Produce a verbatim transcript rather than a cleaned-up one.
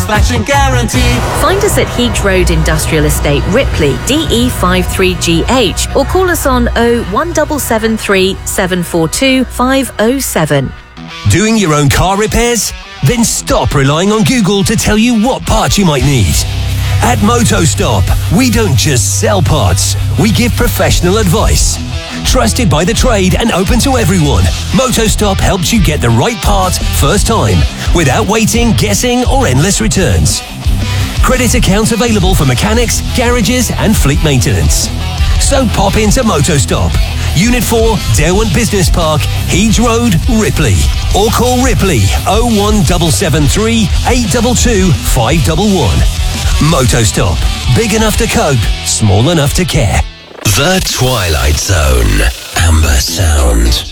satisfaction guarantee. Find us at Heath Road Industrial Estate, Ripley, D E five three G H, or call us on oh one seven seven three, seven four two, five oh seven. Doing your own car repairs? Then stop relying on Google to tell you what parts you might need. At Motostop, we don't just sell parts, we give professional advice. Trusted by the trade and open to everyone, Motostop helps you get the right part first time, without waiting, guessing, or endless returns. Credit accounts available for mechanics, garages, and fleet maintenance. So pop into Motostop, Unit four, Derwent Business Park, Heath Road, Ripley. Or call Ripley oh one seven seven three, eight two two, five one one. Motostop. Big enough to cope, small enough to care. The Twilight Zone. Amber Sound.